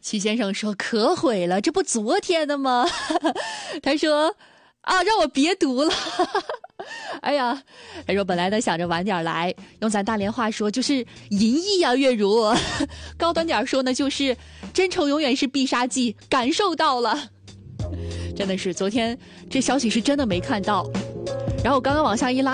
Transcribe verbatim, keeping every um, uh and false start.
齐先生说可毁了，这不昨天的吗？他说啊，让我别读了。哎呀，他说本来呢想着晚点来，用咱大连话说就是淫逸啊，月如。高端点说呢就是真诚永远是必杀技，感受到了。真的是昨天这消息是真的没看到，然后我刚刚往下一拉。